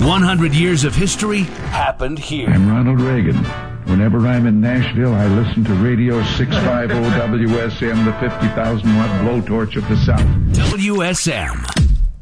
100 years of history happened here. I'm Ronald Reagan. Whenever I'm in Nashville, I listen to Radio 650 WSM, the 50,000-watt blowtorch of the South. WSM.